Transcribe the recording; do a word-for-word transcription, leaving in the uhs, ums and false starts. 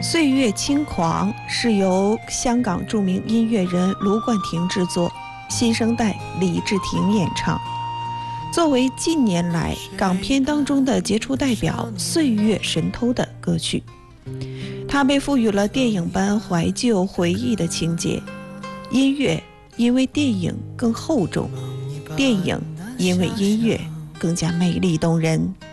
岁月轻狂是由香港著名音乐人卢冠廷制作，新生代李治廷演唱。作为近年来港片当中的杰出代表、岁月神偷的歌曲，它被赋予了电影般怀旧回忆的情节。音乐因为电影更厚重，电影因为音乐更加美丽动人。